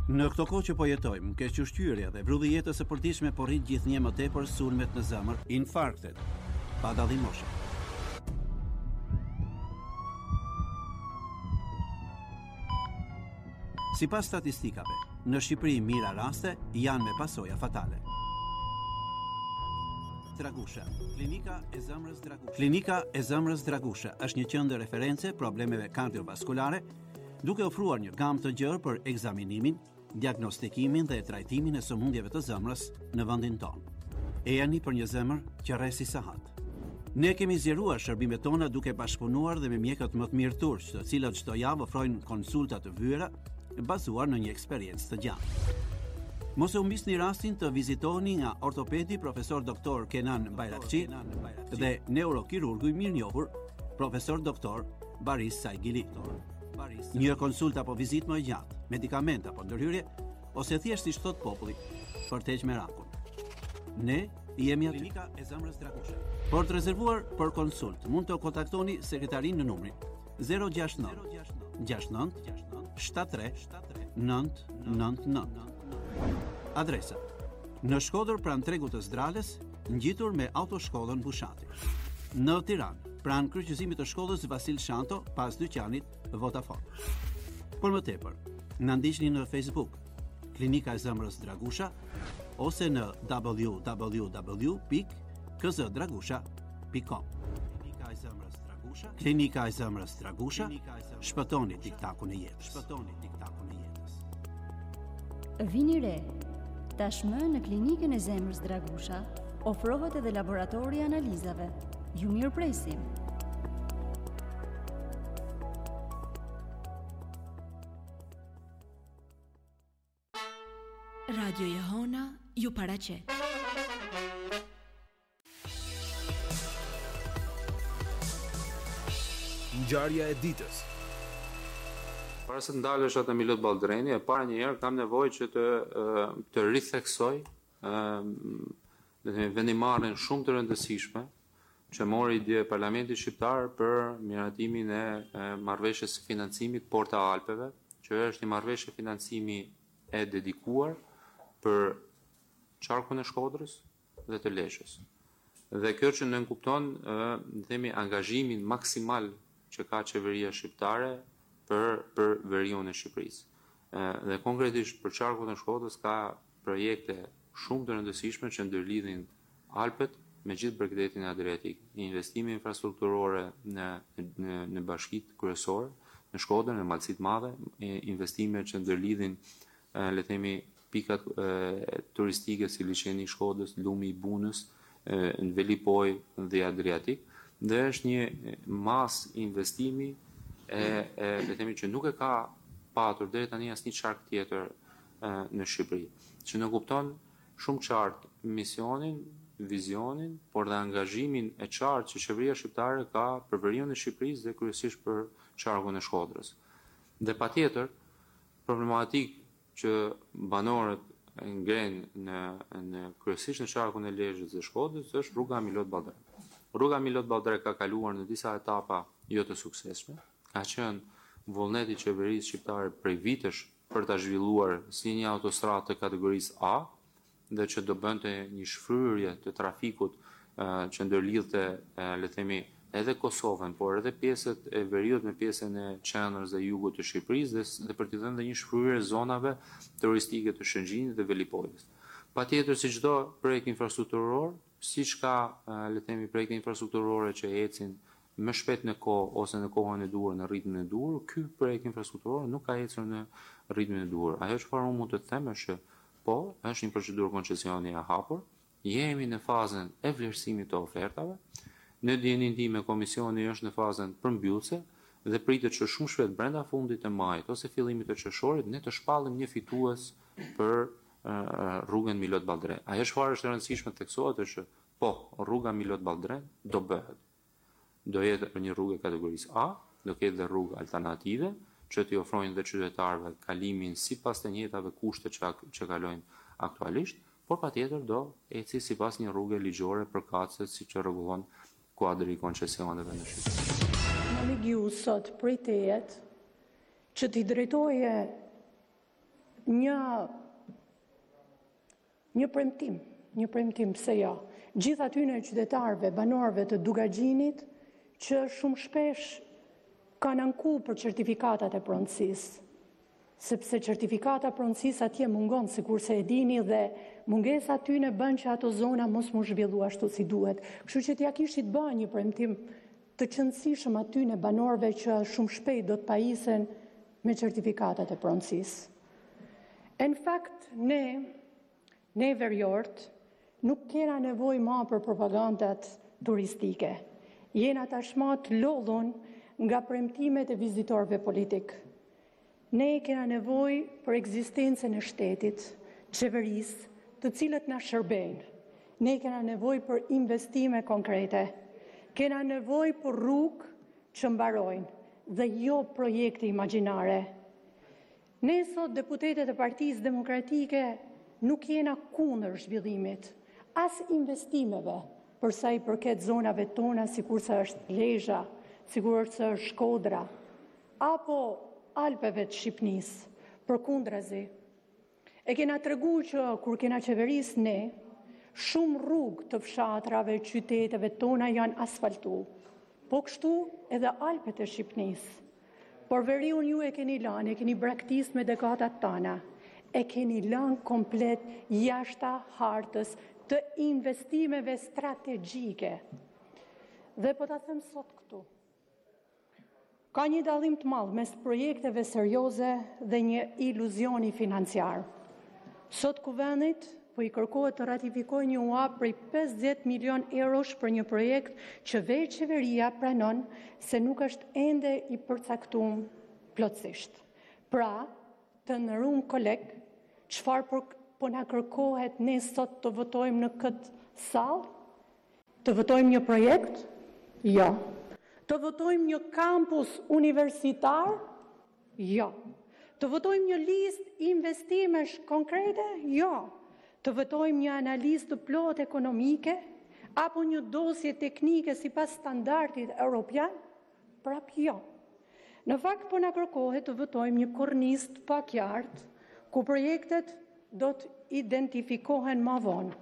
Në këto kohë që po jetojmë, kequshqyrja dhe vrulli i jetës së përditshme po rrit gjithnjë më tepër sulmet në zemër, infarktet, pa dallim moshe. Sipas statistikave, në Shqipëri mira raste janë me pasoja fatale. Dragusha, Klinika e Zemrës Dragusha. Klinika e Zemrës Dragusha është një qendër referencë problemeve kardiovaskulare, duke ofruar një gamë të gjerë për ekzaminimin, diagnostikimin dhe trajtimin e sëmundjeve të zemrës në vendin tonë. E jani për një zemër që rresi sahat. Ne kemi zgjeruar shërbimet tona duke bashkëpunuar dhe me mjekët më të mirë turq, të cilët çdo javë ofrojnë konsulta të vëra bazuar në një eksperiencë të gjatë. Mos e humbisni rastin të vizitoni nga ortopedi profesor doktor Kenan Bayrakçi dhe neurokirurgu i mirënjohur profesor doktor Baris Saigili. Një konsultë apo vizitë më e gjatë, medikament apo ndërhyrje, ose thjesht siç thot populli, për të heqë merakun. Ne jemi aty. Klinika e Zemrës Dragusha. Për të rezervuar për konsult, mund të kontaktoni sekretarin në numrin 069 69 73 999. Adresa: në Shkodër pranë tregut të Zdrales, ngjitur me autoshkollën Bushati. Në Tiranë, pranë kryqëzimit të shkollës Vasil Shanto, pas dyqanit Vodafone. Por më tepër, na ndiqni në Facebook, Klinika e Zemrës Dragusha, ose në www.kzdragusha.com. Klinika e Zemrës Dragusha, Klinika e Zemrës Dragusha, shpëtoni tiktakun e jetës. Shpëtoni tiktakun e jetës. Vini re, tashmë në Klinikën e Zemrës Dragusha ofrohet edhe laboratori i analizave. Ju mirëpresim. Radio Jehona ju paraqet. Ngjarja e ditës. Para se të ndalesh atë Milot Balldrani, e para një herë kam nevojë që të ritheksoj vendimarrjen shumë të rëndësishme që mori dje Parlamenti Shqiptar për miratimin e marrëveshjes së financimit Porta Alpeve, që është një marrëveshje financimi e dedikuar për qarkun e Shkodrës dhe të Lezhës. Dhe kjo që nënkupton themi angazhimin maksimal që ka qeveria shqiptare për veriun e Shqipërisë. Dhe konkretisht për qarkun e Shkodrës ka projekte shumë të rëndësishme që ndërlidhin Alpet me gjithë bregdetin adriatik. Investime infrastrukturore në bashkitë kryesore, në Shkodër, në Malësitë Madhe, investime që ndërlidhin le themi pikat turistike si liçeni i Shkodrës, lumi i Bunës, në Velipoj dhe Adriatik, dhe është një mas investimi le themi që nuk e ka patur deri tani asnjë qark tjetër në Shqipëri, që në kupton shumë qartë misionin, vizionin, por dhe angazhimin e qartë që qeveria shqiptare ka për veriun e Shqipërisë dhe kryesisht për qarkun e Shkodrës. Dhe patjetër, problematikë që banorët ngren në kryesisht në qarkun e Lezhës dhe Shkodrës është rruga Milot Balldrani. Rruga Milot Balldrani ka kaluar në disa etapa jo të suksesshme, ka qenë vullneti i qeverisë shqiptare prej vitesh për ta zhvilluar si një autostradë të kategorisë A, dhe që do bënte një shfryrje të trafikut që ndërlidhte le themi edhe Kosovën, por edhe pjesët e veriut me pjesën e qendrës dhe jugut të Shqipërisë dhe për të dhënë dhe një shfryrje zonave turistike të Shëngjinit dhe Velipojës. Patjetër si çdo projekt infrastrukturor, siç ka le themi projekte infrastrukturore që ecin më shpejt në kohë ose në kohën e duhur, në ritmin e duhur, ky projekt infrastrukturor nuk ka ecur në ritmin e duhur. Ajo çfarë unë mund të them është që po, është një procedurë koncesioni e hapur, jemi në fazën e vlerësimit të ofertave, në dijenin time komisioni është në fazën përmbyllëse dhe pritet që shumë shpejt brenda fundit të majit ose fillimit të qershorit ne të shpallim një fitues për rrugën Milot Balldrani. Ajo çfarë është e rëndësishme të theksohet është që po, rruga Milot Balldrani do bëhet. Do jetë një rrugë kategorisë A, do ketë dhe rrugë alternative që t'i ofrojnë dhe qytetarëve kalimin sipas të njëjtave kushte që kalojnë aktualisht, por patjetër do eci sipas një rruge ligjore përkatëse siç e rregullon kuadri i koncesioneve në Shqipëri. Në Ligiu sot prej tejet që t'i drejtoje një premtim, pse jo. Gjithë atyre qytetarëve, banorëve të Dugaxhinit që shumë shpesh kanë anku për certifikatat e pronësisë, sepse certifikata pronësisë atje mungon, sikur se e dini, dhe mungesa aty në bën që ato zona mos mu zhvillu ashtu si duhet. Kështu që t'ja kishit bën një premtim të qëndësishëm aty në banorëve që shumë shpejt do të pajisen me certifikatat e pronësisë. Në fakt, ne veriort, nuk kena nevoj ma për propagandat turistike. Jena tashma të lodhun nga premtimet e vizitorëve politik. Ne kena nevoj për ekzistencën e shtetit, qeverisë, të cilët na shërbejnë. Ne kena nevoj për investime konkrete. Kena nevoj për rrugë që mbarojnë dhe jo projekte imagjinare. Ne sot, deputetet e Partisë Demokratike, nuk jena kundër zhvillimit, as investimeve, përsa i përket zonave tona, sikur se është Lezhë, sikur se është Shkodra, apo Alpeve të Shqipnisë, përkundrazi. E kena tregu që kur kena qeveris ne, shumë rrugë të fshatrave, qyteteve tona janë asfaltu, po kështu edhe Alpet e Shqipnisë. Por veriun ju e keni lanë, e keni braktis me dekatat tana, e keni lanë komplet jashta hartës të investimeve strategjike. Dhe po ta them sot këtu. Ka një dallim të madh mes projekteve serioze dhe një iluzioni financiar. Sot Kuvendit po i kërkohet të ratifikojë një UAP prej 50 milion eurosh për një projekt që veç qeveria pranon se nuk është ende i përcaktuar plotësisht. Pra, të nderuar koleg, çfarë po na kërkohet ne sot të votojmë në këtë sallë? Të votojmë një projekt? Jo. Të votojmë një kampus universitar? Jo. Të votojmë një listë investimesh konkrete? Jo. Të votojmë një analizë të plotë ekonomike? Apo një dosje teknike sipas standardit evropian? Prap jo. Në fakt po na kërkohet të votojmë një kornizë të pakjartë, ku projektet do të identifikohen më vonë.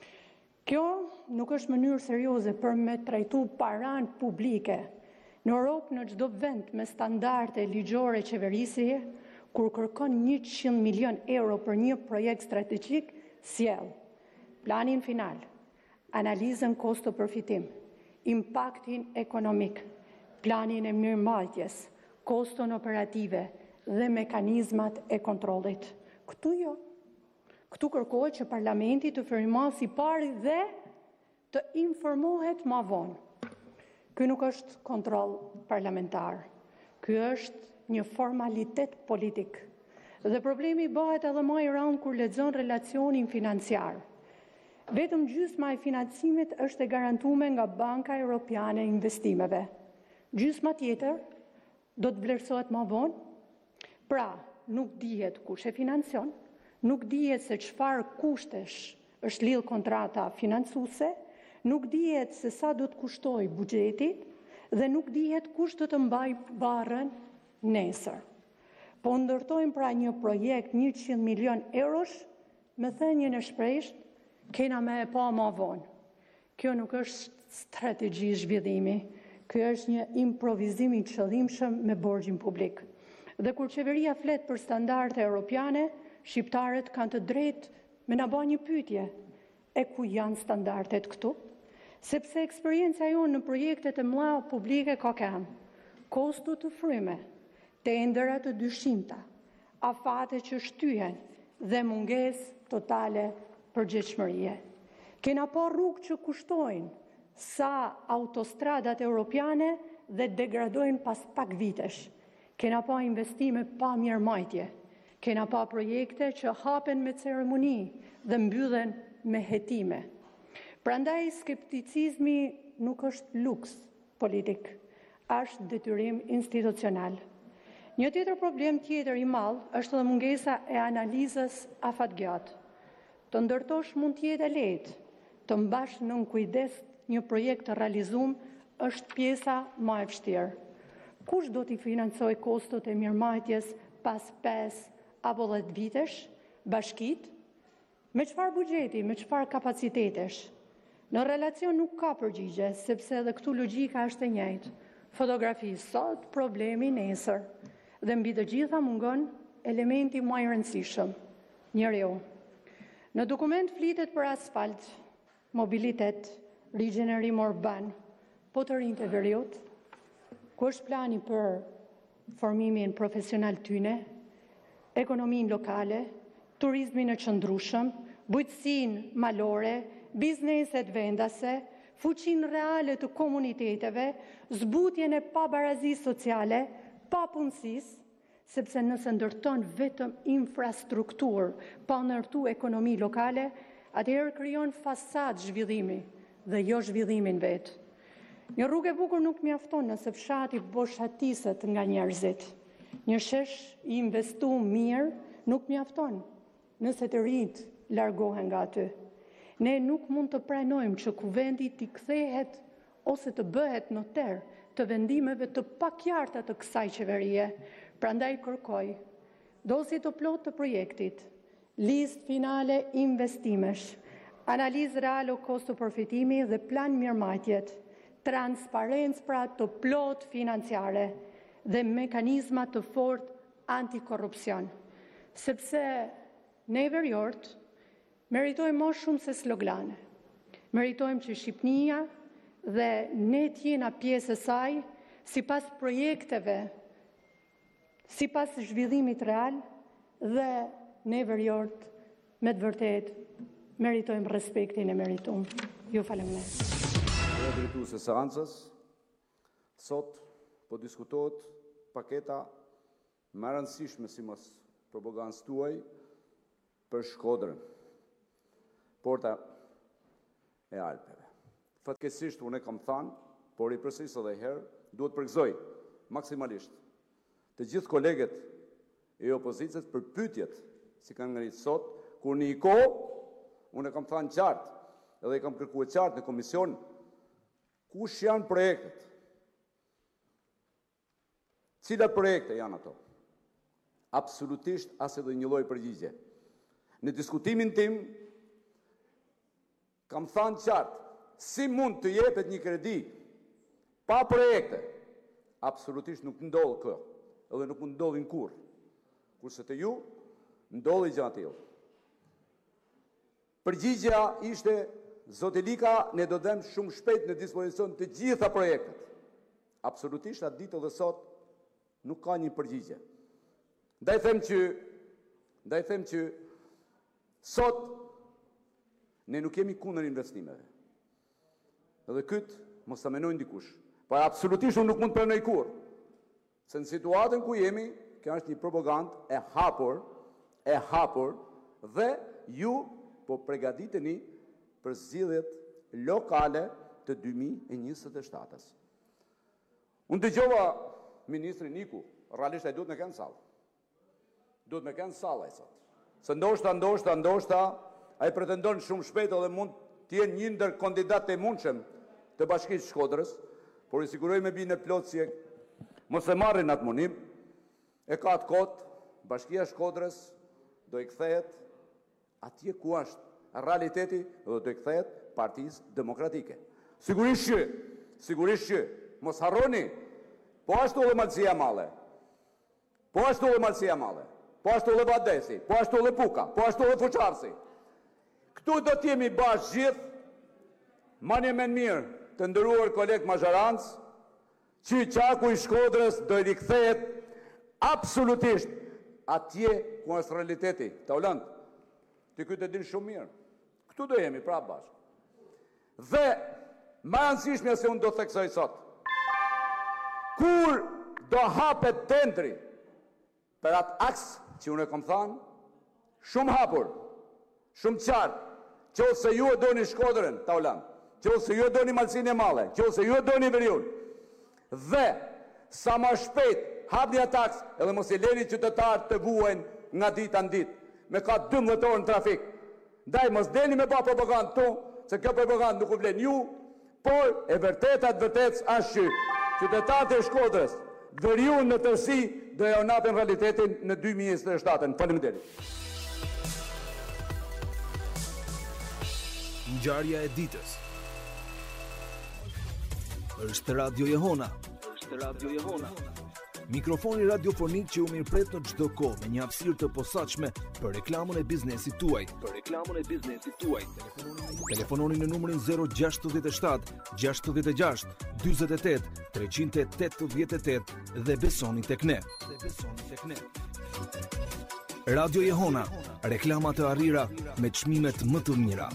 Kjo nuk është mënyrë serioze për me trajtu paran publike. Në Europë, në çdo vend me standarde ligjore qeverisje, kur kërkon 100 milion euro për një projekt strategjik, sjell planin final, analizën kosto-përfitim, impaktin ekonomik, planin e mirëmbajtjes, koston operative dhe mekanizmat e kontrollit. Këtu jo. Këtu kërkohet që parlamenti të firmos i pari dhe të informohet më vonë. Ky nuk është kontroll parlamentar. Ky është një formalitet politik. Dhe problemi bëhet edhe më i rëndë kur lexon relacionin financiar. Vetëm gjysma e financimit është e garantuar nga Banka Europiane e Investimeve. Gjysma tjetër do të vlerësohet më vonë. Pra, nuk dihet kush e financion, nuk dihet se çfarë kushtesh është lidh kontrata financuese, nuk dihet se sa do të kushtojë buxheti dhe nuk dihet kush do të mbajë barrën nesër. Po ndërtojmë pra një projekt 100 milion eurosh, me thënien e shprehshët, kena me e pa më vonë. Kjo nuk është strategji zhvillimi, kjo është një improvizim i qëllimshëm me borxhin publik. Dhe kur qeveria flet për standarde europiane, shqiptarët kanë të drejtë me na bë një pyetje: e ku janë standardet këtu? Sepse eksperienca jonë në projektet e mëdha publike ka kanë kosto të fryme, tendera të dyshimta, afate që shtyhen dhe mungesë totale përgjegjësie. Kena pa rrugë që kushtojnë sa autostradat europiane dhe degradojnë pas pak vitesh. Kena pa investime pa mirëmbajtje. Kena pa projekte që hapen me ceremoni dhe mbyllen me hetime. Prandaj skepticizmi nuk është luks politik, është detyrim institucional. Një tjetër problem tjetër i madh është edhe mungesa e analizës afatgjatë. Të ndërtosh mund të jetë lehtë, të mbash nën kujdes një projekt të realizuar është pjesa më e vështirë. Kush do t'i financojë kostot e mirëmbajtjes pas 5 apo 10 vitesh, bashkit, me çfarë buxheti, me çfarë kapacitetesh. Në relacion nuk ka përgjigje, sepse edhe këtu logjika është e njëjtë. Fotografi sot, problemi nesër. Dhe mbi të gjitha mungon elementi më i rëndësishëm, njeriu. Në dokument flitet për asfalt, mobilitet, rigjenerim urban, po të rinjtë e veriut, ku është plani për formimin profesional tyne, ekonominë lokale, turizmin e qëndrueshëm, bujqësinë malore, bizneset vendase, fuqinë reale të komuniteteve, zbutjen e pabarazisë sociale, papunësisë, sepse nëse ndërton vetëm infrastrukturë, pa ndërtu ekonomi lokale, atëherë krijon fasad zhvillimi dhe jo zhvillimin vetë. Një rrugë e bukur nuk mjafton nëse fshati boshatiset nga njerëzit. Një shesh i investuar mirë nuk mjafton nëse të rinjt largohen nga aty. Ne nuk mund të pranojmë që kuvendi t'i kthehet ose të bëhet noter të vendimeve të pakjarta të kësaj qeverie. Prandaj kërkoj dosje të plotë të projektit, listë finale investimesh, analizë reale o kosto përfitimi dhe plan mirëmbajtjet, transparencë pra të plotë financiare dhe mekanizma të fortë antikorrupsion. Sepse ne veriort meritojmë më shumë se slogane. Meritojmë që Shqipnia dhe ne t'jena pjesë e saj sipas projekteve, sipas zhvillimit real dhe ne veriort me të vërtet meritojmë respektin e meritum. Ju faleminderit. Drejtuese së seancës, sot po diskutohet paketa më e rëndësishme si mos propagandës tuaj për Shkodrën, porta e Alpeve. Fatkeqësisht unë kam thënë, por i përsëris edhe herë, duhet përgëzoj maksimalisht të gjithë kolegët e opozicës për pyetjet si kanë ngritur sot, kur në një kohë unë kam thënë qartë, edhe i kam kërkuar qartë në komision, kush janë projektet? Cilat projekte janë ato? Absolutisht as edhe një lloj përgjigje. Në diskutimin tim kam thënë qartë, si mund të jepet një kredi pa projekte? Absolutisht nuk ndodh kjo, edhe nuk ndodhin kurrë. Kurse të ju ndodhi gjë tillë. Përgjigjja ishte Zoti Lika, ne do dhem shumë shpejt në dispozicion të gjitha projektet. Absolutisht atë ditë dhe sot nuk ka një përgjigje. Ndaj them që sot ne nuk jemi kundër investimeve. Edhe këtë mos ta menojnë dikush. Por absolutisht unë nuk mund të pranoj kurrë. Se në situatën ku jemi, kjo është një propagandë e hapur dhe ju po përgatiteni për zgjedhjet lokale të 2027-s. Unë dëgjova ministrin Niku, realisht ai duhet me kënë salë. Duhet me kënë salë ai sot. Se ndoshta ai pretendon shumë shpejt edhe mund të jenë një ndër kandidatë e mundshëm të Bashkisë Shkodrës, por i siguroj me binë plot si mos e marrin atë munim, e ka atë kot, Bashkia Shkodrës do i kthehet atje ku është realiteti dhe do i kthehet Partisë Demokratike. Sigurisht që, mos harroni, po ashtu edhe Malësia Male, po ashtu edhe Vadesi, po ashtu edhe Puka, po ashtu edhe Fuçarsi. Këtu do t'jemi bashkë gjithë, manje me mirë të ndëruar kolegë Mazharans, që qaku i Shkodrës do i rikthehet absolutisht atje ku është realiteti. Taulant, ti këtë e din shumë mirë. Këtu do jemi prapë bashkë. Dhe më rëndësishmja se unë do theksoj sot. Kur do hapet tendri për atë aks që unë e kom thanë, shumë hapur, shumë qartë, qoftë ju e doni Shkodrën, Taulant, qoftë ju e doni Malësinë e Madhe, qoftë ju e doni Veriun, dhe sa më shpejt hapni atë aks, edhe mos i leni qytetarët të vuajnë nga dita në ditë, me ka 12 orë në trafik. Ndaj mos deni me ba propagandë tu, se kjo propagandë nuk u vlen ju, por e vërtetës është që qytetarët e Shkodrës dhe riu në tërësi do ja unapen realitetin në 2027. Faleminderit. Ngjarja e ditës. Është Radio Jehona. Mikrofoni radiofonik që u mirëpret në çdo kohë me një hapësirë të posaçme për reklamën e biznesit tuaj. Telefononi në numrin 067 66 48 388 dhe besoni tek ne. Radio Jehona, reklama të arrira me çmimet më të mira.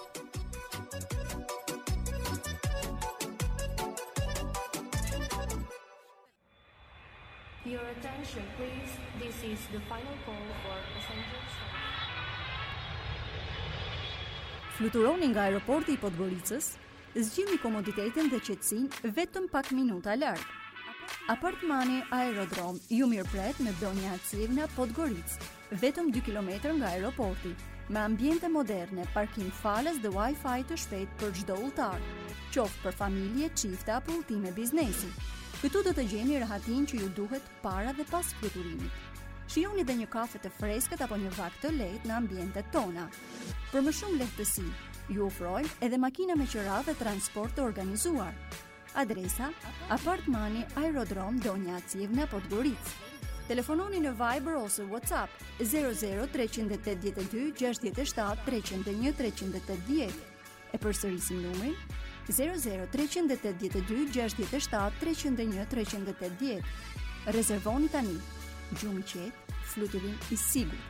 Your attention, please. This is the final call for passenger service. Fluturoni nga aeroporti I Podgoricës, zgjidhni komoditetin dhe qetësinë vetëm pak minuta larg. Apartmani Aerodrom ju mirëpret me Donja Acivna Podgoricë, vetëm 2 kilometër nga aeroporti, me ambiente moderne, parkim falas dhe Wi-Fi të shpejt për çdo udhëtar, qoftë për familje, çifte apo udhëtime biznesi. Këtu do të gjeni rahatin që ju duhet para dhe pas fluturimit. Shijoni dhe një kafe të freskët apo një vakt të lehtë në ambientet tona. Për më shumë lehtësi, ju ofrojmë edhe makina me qira dhe transport të organizuar. Adresa: Apartmani Aerodrom Donja Acivna Podgoricë. Telefononi në Viber ose WhatsApp 00 382 67 301 380. E përsërisim numrin 00 382 67 301 380. Rezervoni tani. Gjumë I qetë, fluturim I sigurt.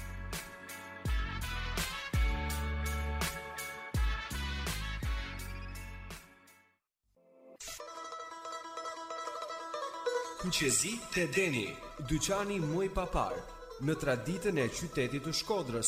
Kuqezi te Deni, dyqani muj papar, në traditën e qytetit të Shkodrës.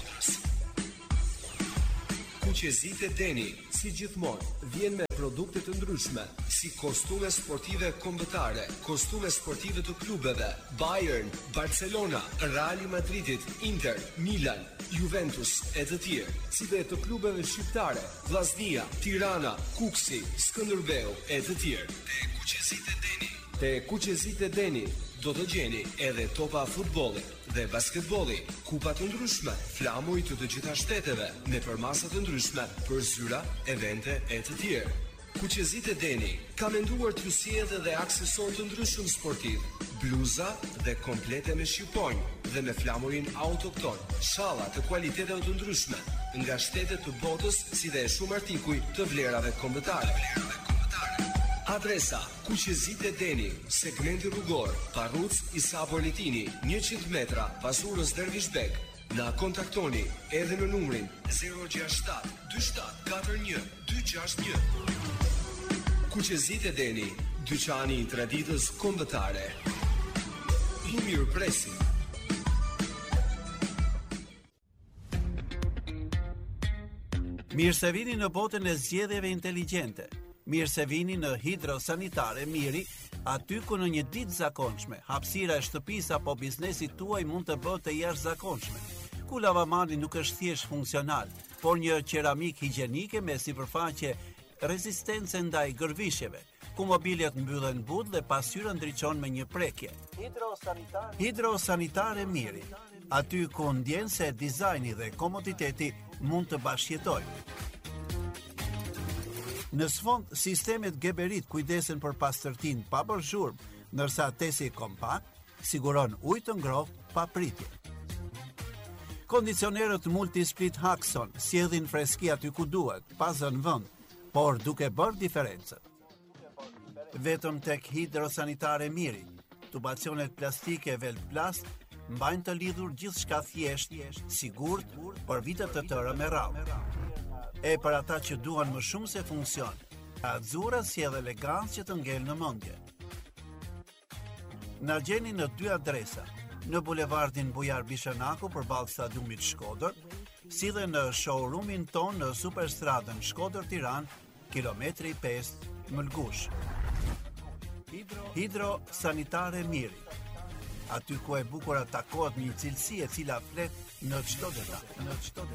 Kuqezi te Deni, si gjithmonë, vjen me produkte të ndryshme, si kostume sportive kombëtare, kostume sportive të klubeve, Bayern, Barcelona, Real Madridit, Inter, Milan, Juventus e të tjerë, si dhe të klubeve shqiptare, Vllaznia, Tirana, Kuksi, Skënderbeu e të tjerë. Te Kuqezit e Deni do të gjeni edhe topa futbolli dhe basketbolli, kupa të ndryshme, flamuj të të gjitha shteteve, me përmasa të ndryshme për zyra, evente e të tjerë. Kuqezit e Deni ka menduar t'ju sjellë edhe aksesor të ndryshëm sportiv, bluza dhe komplete me shqiponj dhe me flamurin autokton, shalla të kualiteteve të ndryshme nga shtetet të botës, si dhe shumë artikuj të vlerave kombëtare. Adresa: Kuqezit e Deni, segmenti rrugor, Parruc Isa Politini, 100 metra pas urës Dervishbek. Na kontaktoni edhe në numrin 067 2741 261. Kuqezit e Deni, dyqani I traditës kombëtare. Ju mirëpresim. Mirë se vini në botën e zgjedhjeve inteligjente. Mirë se vini në Hidrosanitare Miri, aty ku në një ditë zakonshme, hapësira e shtëpisë apo biznesit tuaj mund të bëhet të jashtëzakonshme. Ku lavamani nuk është thjesht funksional, por një qeramik higjienike me sipërfaqe rezistence ndaj gërvishjeve, ku mobiljet mbyllen but dhe pasqyra ndriçon me një prekje. Hidrosanitare Miri, aty ku ndjen se dizajni dhe komoditeti mund të bashkëjetojnë. Në sfond, sistemet Geberit kujdesen për pastërtin pa bërë zhurmë, ndërsa tesi kompakt siguron ujë të ngrohtë pa pritje. Kondicionerët Multisplit Haxon sjellin freski aty ku duhet, pa zënë vend, por duke bërë diferencën. Vetëm tek Hidrosanitare Miri, tubacionet plastike Velplast mbajnë të lidhur gjithçka thjesht, sigurt për vite të tëra me radhë. E për ata që duan më shumë se funksion, Azzurra sjell elegancë që të ngel në mendje. Na gjeni në 2 adresa, në bulevardin Bujar Bishanaku përballë stadiumit Shkodër, si dhe në showroomin ton në Superstradën Shkodër-Tiranë, kilometri 5 Mëlgush. Hidrosanitare Miri, aty ku e bukur takohet një cilësi e cila flet në çdo detaj.